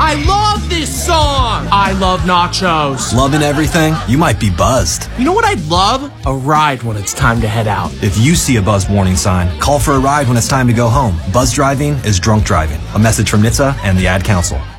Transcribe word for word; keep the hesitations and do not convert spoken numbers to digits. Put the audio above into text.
I love this song. I love nachos. Loving everything? You might be buzzed. You know what I'd love? A ride when it's time to head out. If you see a buzz warning sign, call for a ride when it's time to go home. Buzz driving is drunk driving. A message from N H T S A and the Ad Council.